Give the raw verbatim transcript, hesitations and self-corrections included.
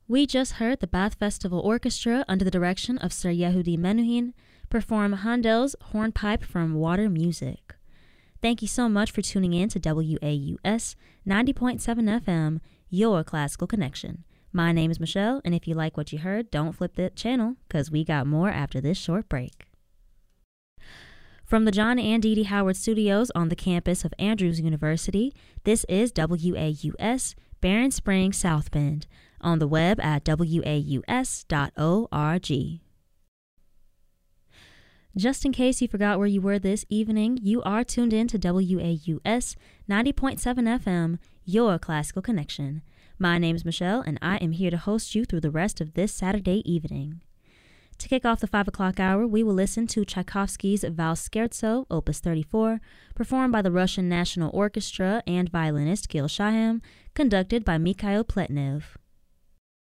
We just heard the Bath Festival Orchestra under the direction of Sir Yehudi Menuhin perform Handel's Hornpipe from Water Music. Thank you so much for tuning in to W A U S ninety point seven F M, your classical connection. My name is Michelle, and if you like what you heard, don't flip that channel, because we got more after this short break. From the John and Dee Dee Howard Studios on the campus of Andrews University, this is W A U S Barron Springs South Bend, on the web at W A U S dot org. Just in case you forgot where you were this evening, you are tuned in to W A U S ninety point seven F M, your classical connection. My name is Michelle, and I am here to host you through the rest of this Saturday evening. To kick off the five o'clock hour, we will listen to Tchaikovsky's Valse Scherzo, Opus thirty-four, performed by the Russian National Orchestra and violinist Gil Shaham, conducted by Mikhail Pletnev.